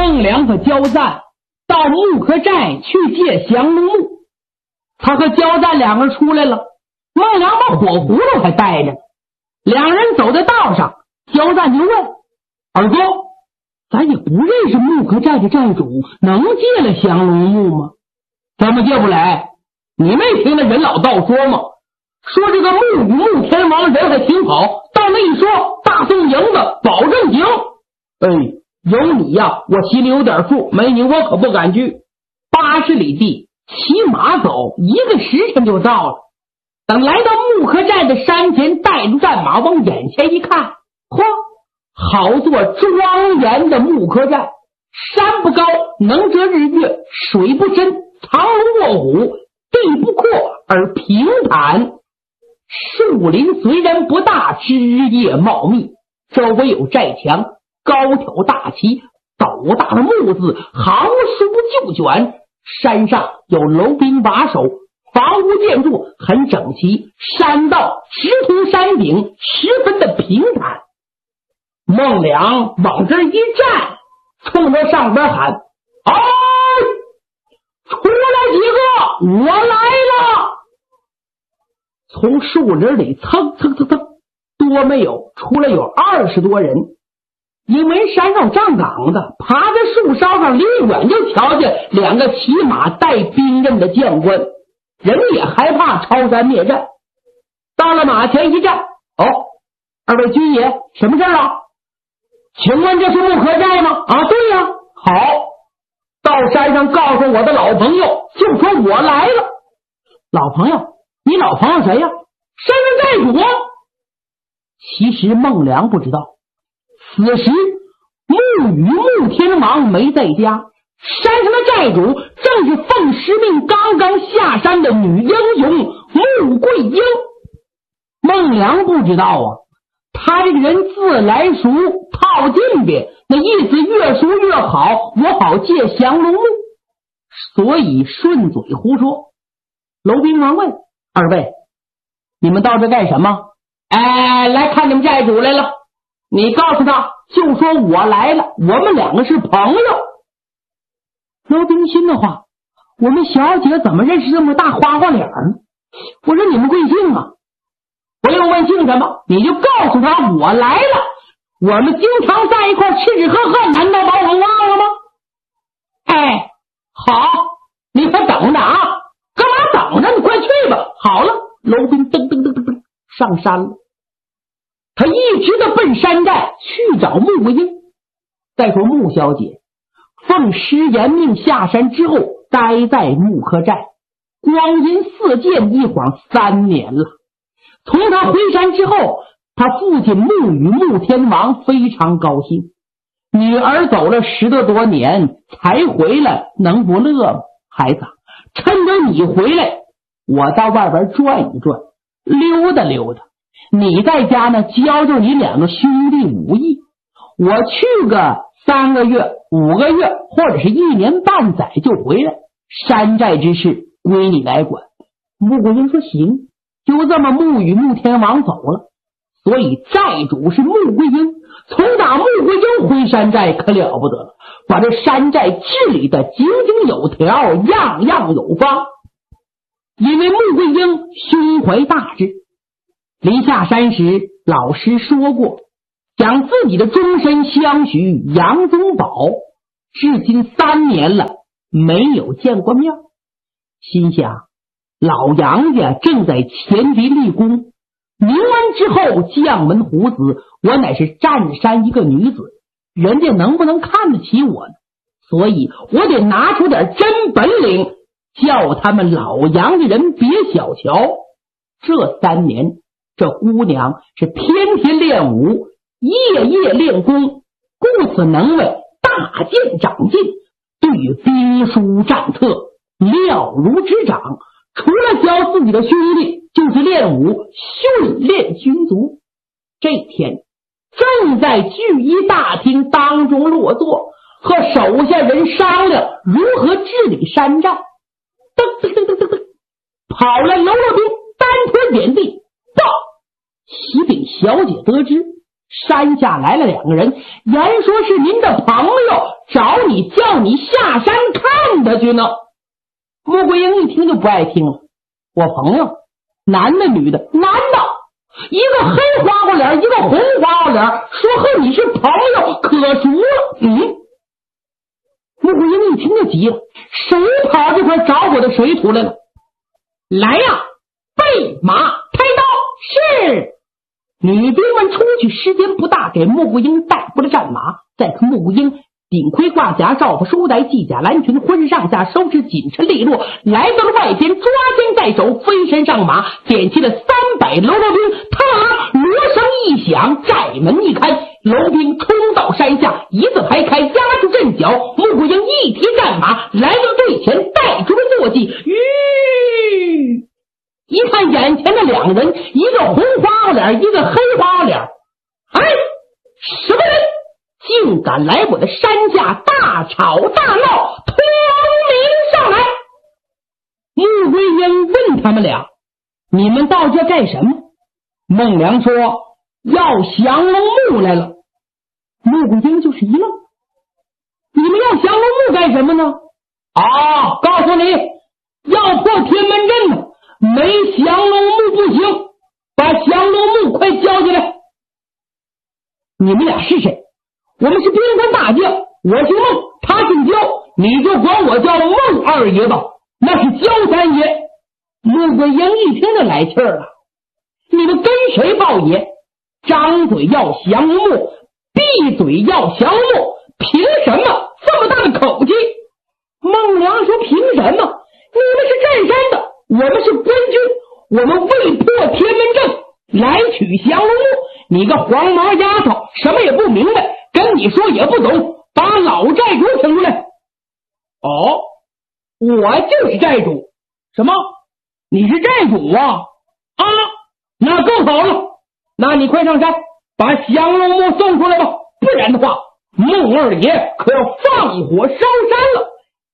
孟良和焦赞到木柯寨去借降龙木。他和焦赞两个人出来了，孟良把火葫芦还带着。两人走在道上，焦赞就问二哥，咱也不认识木柯寨的寨主，能借了降龙木吗？怎么借不来？你没听那人老道说吗？说这个木与木天王人还挺好，到那一说大宋赢的保证行。有你呀，我心里有点数，没你我可不敢去。80里地骑马走1个时辰就到了。等来到木柯寨的山前，带着战马往眼前一看，嚯，好座庄严的木柯寨，山不高，能遮日月，水不深，藏龙卧虎，地不阔而平坦。树林虽然不大，枝叶茂密，周围有寨墙，高挑大旗，斗大的木字，行书就卷。山上有楼兵把守，房屋建筑很整齐，山道直通山顶，十分的平坦。孟良往这一站，冲着上边喊：哎，出来几个，我来了！从树林里蹭蹭蹭蹭，多没有，出来有20多人。因为山上站岗的，爬在树梢上，离远就瞧见2个骑马带兵刃的将官，人也害怕抄山灭寨。到了马前一站，二位军爷，什么事啊？请问这是木柯寨吗？对呀。好，到山上告诉我的老朋友，就说我来了。老朋友？你老朋友谁呀？山上寨主啊。其实孟良不知道，此时木与木天王没在家，山上的寨主正是奉师命刚刚下山的女英雄穆桂英。孟良不知道啊，他这个人自来熟，套近别，那意思越熟越好，我好借降龙木，所以顺嘴胡说。楼兵王问二位，你们到这干什么？来看你们寨主来了。你告诉他，就说我来了，我们2个是朋友。楼兵心的话，我们小姐怎么认识这么大花花脸呢？我说你们贵姓啊？不用问姓什么，你就告诉他我来了，我们经常在一块吃吃喝喝，难道把我忘了吗？好，你可等着啊！干嘛等着？你快去吧。好了，楼兵噔噔噔噔噔上山了。他一直的奔山寨去找穆桂英。再说穆小姐奉师严命下山之后，待在木柯寨，光阴似箭，一晃3年了。从他回山之后，他父亲穆与穆天王非常高兴，女儿走了10多年才回来，能不乐吗？孩子，趁着你回来，我到外边转一转，溜达溜达，你在家呢教教你2个兄弟武艺，我去个3个月、5个月，或者是1年半载就回来，山寨之事归你来管。穆桂英说行。就这么穆与穆天王走了，所以寨主是穆桂英。从打穆桂英回山寨可了不得了，把这山寨治理的井井有条，样样有方。因为穆桂英胸怀大志，临下山时老师说过，将自己的终身相许杨宗保，至今3年了没有见过面，心想老杨家正在前敌立功，名完之后将门虎子，我乃是占山一个女子，人家能不能看得起我呢？所以我得拿出点真本领，叫他们老杨家人别小瞧。这3年，这姑娘是天天练武，夜夜练功，故此能为大见长进，对于兵书战策了如指掌。除了教自己的兄弟，就是练武训练军卒。这天正在聚义大厅当中落座，和手下人商量如何治理山寨。噔噔噔噔噔噔，跑来喽啰兵，单腿点地，报！启禀小姐得知，山下来了2个人，言说是您的朋友， 找你叫你下山看他去呢。穆桂英一听就不爱听了，我朋友男的女的？男的，一个黑花瓜脸，一个红花瓜脸，说和你是朋友可熟了。穆桂英一听就急了，谁跑这块找我的水土来了？来呀，备马开刀！是。女兵们出去，时间不大，给穆桂英带回了战马。再看穆桂英顶盔挂甲，罩子书带，系甲蓝裙，浑身上下收拾紧身利落，来到了外边，抓剑在手，飞身上马，点起了300喽啰兵。他锣声一响，寨门一开，楼兵冲到山下，一字排开，压住阵脚。穆桂英一提战马，来到队前，带住了坐骑。一看眼前的两人，一个红花脸，一个黑花脸。什么人竟敢来我的山下大吵大闹，通名上来！穆桂英问他们俩：你们到这干什么？孟良说：要降龙木来了。穆桂英就是一愣：你们要降龙木干什么呢？告诉你，要破天门阵呢，没降龙木不行，把降龙木快交起来。你们俩是谁？我们是边关大将，我姓孟，他姓焦，你就管我叫孟二爷吧，那是焦三爷。穆桂英一听就来气儿了，你们跟谁报野？张嘴要降龙木，闭嘴要降龙木，凭什么这么大的口气？孟良说：凭什么？你们是占山的，我们是官军，我们为破天门阵来取降龙木。你个黄毛丫头，什么也不明白，跟你说也不懂，把老寨主请出来。我就是寨主。什么？你是寨主啊？那更好了，那你快上山把降龙木送出来吧，不然的话孟二爷可要放火烧山了。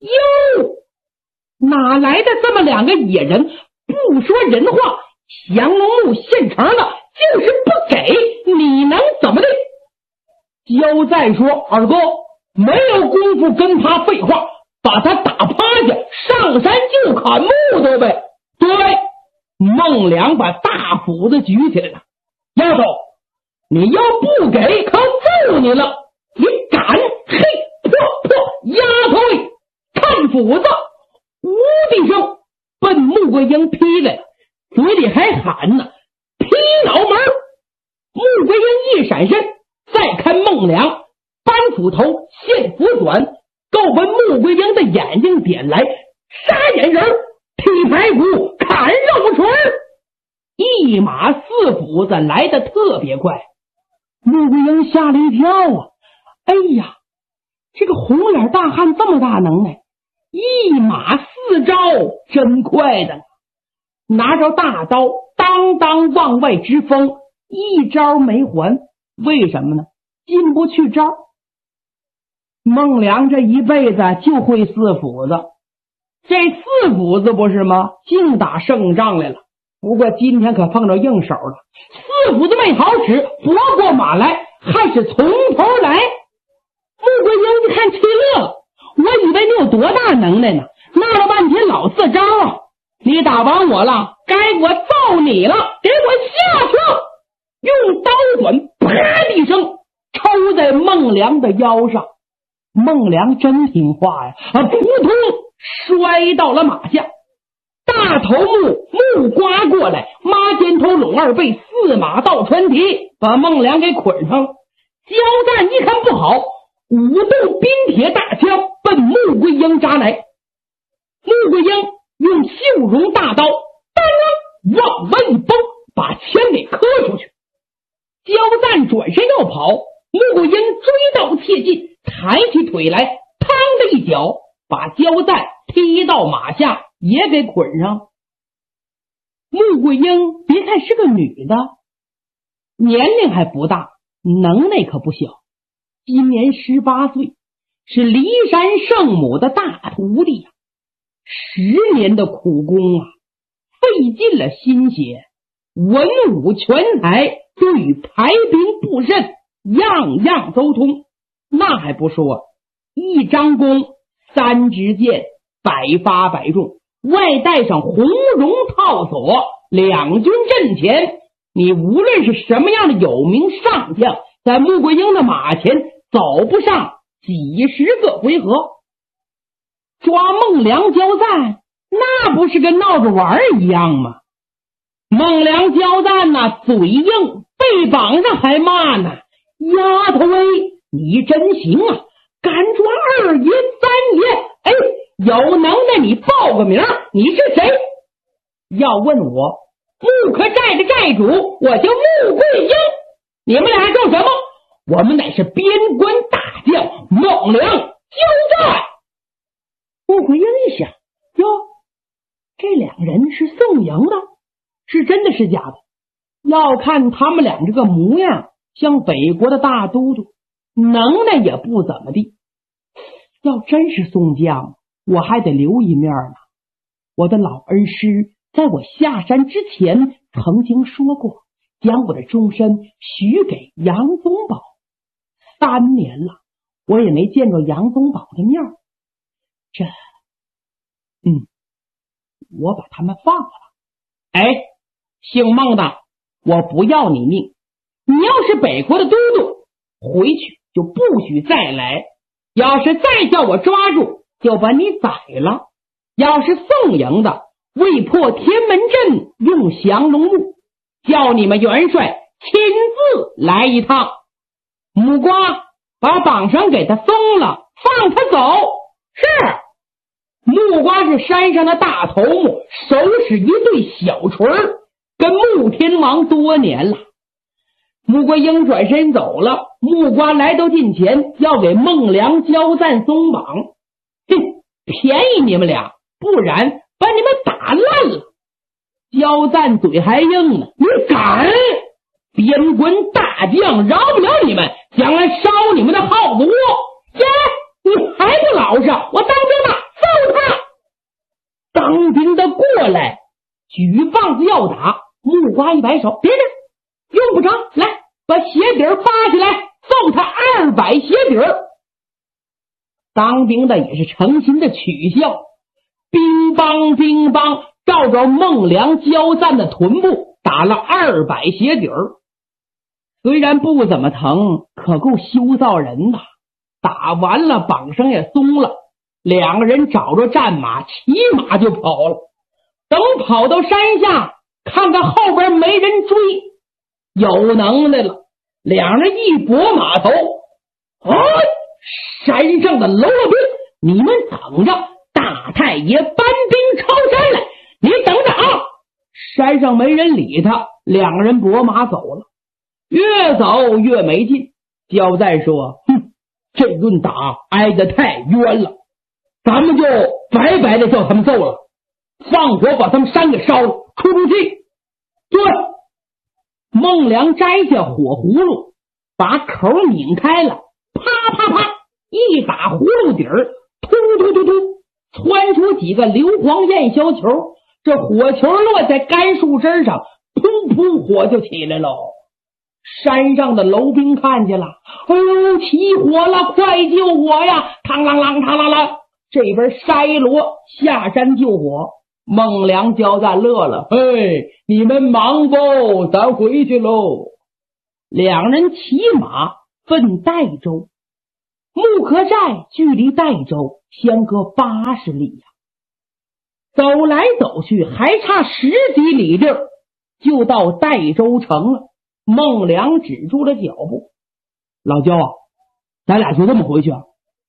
哪来的这么两个野人，不说人话，降龙木现成的就是不给，你能怎么的？焦再说：二哥，没有功夫跟他废话，把他打趴下，上山就砍木头呗。对，孟良把大斧子举起来了。丫头，你要不给可揍你了，你敢？嘿，破，丫头喂，看斧子！呜的一声奔穆桂英劈来了，嘴里还喊呢：劈脑门！穆桂英一闪身，再看孟良搬斧头，现斧短，够把穆桂英的眼睛点来，杀眼人，劈排骨，砍肉锤，一马四斧子来得特别快。穆桂英吓了一跳啊！哎呀，这个红脸大汉这么大能耐，一马4招，真快的。拿着大刀当当往外直锋，一招没还。为什么呢？进不去招。孟良这一辈子就会4斧子，这4斧子不是吗？净打胜仗来了。不过今天可碰着硬手了，4斧子没好使，拨过马来还是从头来。穆桂英一看气乐了，我以为你有多大能耐呢，闹了半天老4招啊！你打完我了，该我揍你了，给我下去！用刀短啪的一声抽在孟良的腰上。孟良真听话呀，扑通摔到了马下。大头木刮过来，马肩头拢二背，4马倒穿蹄，把孟良给捆上。焦赞一看不好，舞动冰铁大枪奔穆桂英扎来。穆桂英用绣绒大刀当往外一崩，把枪给磕出去。焦赞转身要跑，穆桂英追到切近，抬起腿来，嘡的一脚把焦赞踢到马下，也给捆上。穆桂英别看是个女的，年龄还不大，能耐可不小，今年18岁，是骊山圣母的大徒弟呀。10年的苦功啊，费尽了心血，文武全才，对排兵布阵样样都通。那还不说， 一张弓，3支箭，百发百中，外带上红绒套索，2军阵前，你无论是什么样的有名上将，在穆桂英的马前走不上几十个回合。抓孟良交战，那不是跟闹着玩一样吗？孟良交战呐，嘴硬，背膀上还骂呢：丫头喂，你真行啊，敢抓2爷3爷，哎，有能耐你报个名，你是谁？要问我木可寨的寨主，我叫穆桂英。你们俩叫什么？我们乃是边关大将孟良交战。穆桂英一想，哟，这2人是宋营的，是真的是假的？要看他们俩这个模样，像北国的大都督，能耐也不怎么地。要真是宋将，我还得留一面呢。我的老恩师在我下山之前曾经说过，将我的终身许给杨宗保。3年了，我也没见着杨宗保的面。我把他们放了吧。哎，姓孟的，我不要你命。你要是北国的都督，回去就不许再来。要是再叫我抓住，就把你宰了。要是宋营的，为破天门阵用降龙木，叫你们元帅亲自来一趟。木瓜，把绑绳给他松了，放他走。是。木瓜是山上的大头目，手使一对小锤，跟穆天王多年了。穆桂英转身走了，木瓜来到近前，要给孟良交战松绑。便宜你们俩，不然把你们打烂了。交战嘴还硬呢，你敢？边关大将饶不了你们，将来烧你们的耗子窝。你还不老实，我当兵的，揍他！当兵的过来，举棒子要打。木瓜一摆手，别的用不着，来，把鞋底扒起来，揍他200鞋底。当兵的也是诚心的取笑，乒乓乒乓，照着孟良交战的臀部打了200鞋底。虽然不怎么疼，可够羞臊人呐。打完了，绑绳也松了，2个人找着战马，骑马就跑了。等跑到山下，看到后边没人追，有能耐了，2人一拨马头，山上的喽啰兵，你们等着，大太爷搬兵抄山来，你等着啊！山上没人理他，2个人拨马走了，越走越没劲。交战说，这顿打挨得太冤了，咱们就白白的叫他们揍了，放火把他们山给烧了，出出气。对，孟良摘下火葫芦，把口拧开了，啪啪啪一打葫芦底儿，突突突突窜出几个硫磺焰硝球，这火球落在干树枝上，噗噗火就起来了。山上的楼兵看见了，哎呦，起火了，快救火呀！嘡啷啷嘡啷啷，这边筛罗下山救火。孟良交战乐了，嘿，你们忙不？咱回去喽。2人骑马奔代州，木可寨距离代州相隔80里呀，走来走去还差10几里地儿，就到代州城了。孟良止住了脚步，老焦啊，咱俩就这么回去啊？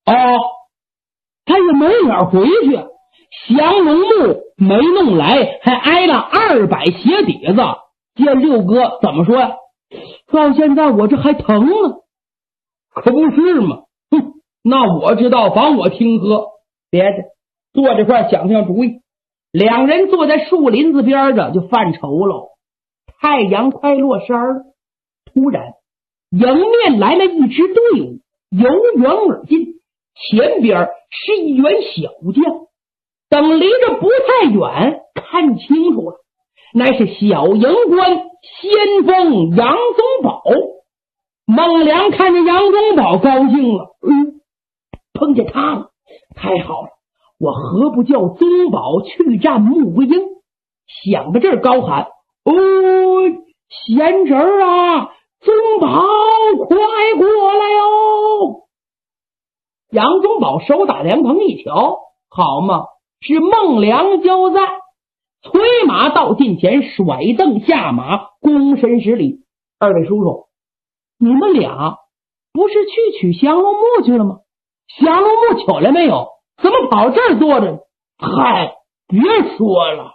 他也没法回去，降龙木没弄来，还挨了200鞋底子。见六哥怎么说呀？到现在我这还疼呢。可不是嘛，那我知道，防我听喝。别的坐这块想想主意。2人坐在树林子边上就犯愁了。太阳快落山了，突然迎面来了一支队伍，由远而近，前边是一员小将。等离着不太远，看清楚了，乃是小营官先锋杨宗保。孟良看见杨宗保高兴了， 碰见他了，太好了，我何不叫宗保去战穆桂英？想到这儿高喊：哦，贤侄儿啊，宗保快过来哟！杨宗保手打凉棚一瞧，好嘛，是孟良交在，催马到近前，甩蹬下马，躬身施礼：二位叔叔，你们俩不是去取降龙木去了吗？降龙木取来没有？怎么跑这儿坐着呢？嗨，别说了。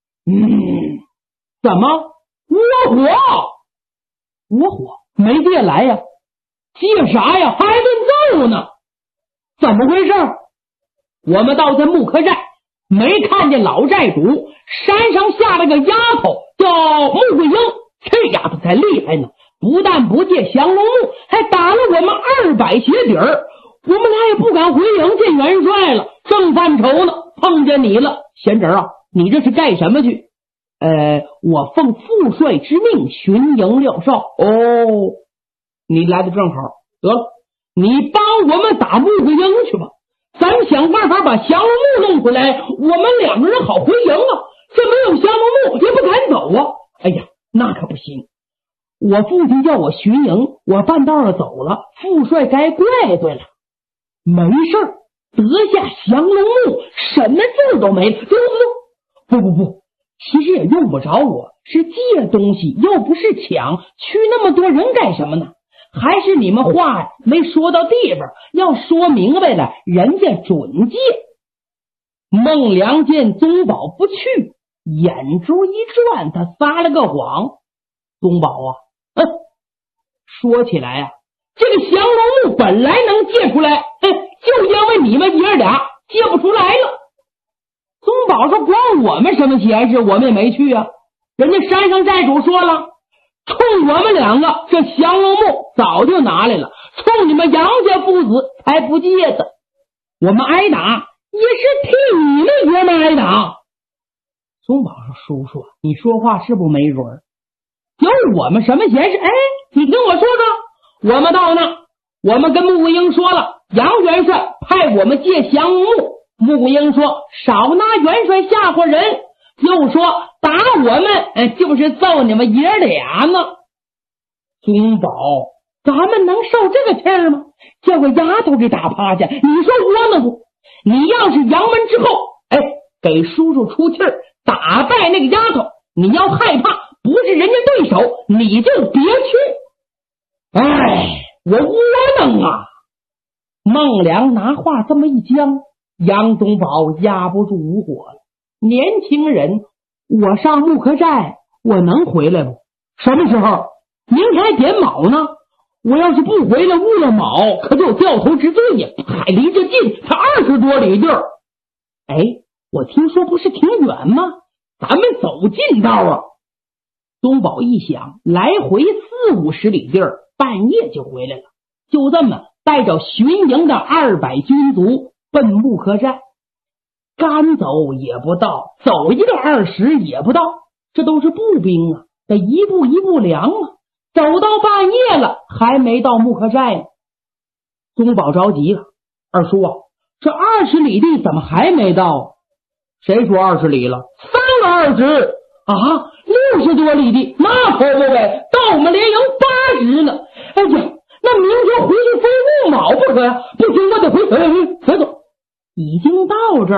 怎么窝火？窝火没借来呀？借啥呀？还顿揍呢？怎么回事？我们倒在木柯寨没看见老寨主山上下了个丫头叫穆桂英，这丫头才厉害呢，不但不借降龙木，还打了我们200鞋底儿。我们俩也不敢回营见元帅了，正犯愁呢，碰见你了。贤侄啊，你这是干什么去？我奉副帅之命巡营廖少。哦，你来的正好，得了，你帮我们打穆桂英去吧，咱们想办法把降龙木弄回来，我们2个人好回营啊。这没有降龙木也不敢走啊。哎呀，那可不行，我父亲叫我巡营，我半道上走了，副帅该怪罪了。没事儿，得下降龙木，什么字都没了。不，其实也用不着我，是借东西，又不是抢，去那么多人干什么呢？还是你们话呀没说到地方，要说明白了，人家准借。孟良见宗保不去，眼珠一转，他撒了个谎。宗保啊，说起来啊，这个降龙木本来能借出来，就因为你们爷俩借不出来了。宗保说：“关我们什么闲事？我们也没去啊。人家山上寨主说了，冲我们2个，这降龙木早就拿来了，冲你们杨家父子才不借的。我们挨打也是替你们爷们挨打。”宗保说：“叔叔，你说话是不是没准儿？有我们什么闲事？你听我说说。我们到那，我们跟穆桂英说了，杨元帅派我们借降龙木。穆桂英说少拿元帅吓唬人，又说打我们就是揍你们爷俩呢。宗保，咱们能受这个气儿吗？叫个丫头给打趴下，你说窝囊不？你要是杨门之后，给叔叔出气儿，打败那个丫头，你要害怕不是人家对手，你就别去。我窝囊啊！孟良拿话这么一讲，杨宗保压不住无火了。年轻人，我上木柯寨，我能回来不？什么时候？明天还点卯呢。我要是不回来，误了卯，可就有掉头之罪呀。还离这近，才20多里地儿。我听说不是挺远吗？咱们走近道啊。宗保一想，来回40-50里地儿，半夜就回来了。就这么带着巡营的200军卒奔木柯寨，赶走也不到，走一个20也不到，这都是步兵啊，得一步一步量啊。走到半夜了，还没到木柯寨呢。宗保着急了：“二叔啊，这20里地怎么还没到？”“谁说20里了？3个20啊，60多里地，那可不呗，到我们连营80了。那明天回去非务卯不可呀！不行，我得回走。已经到这儿。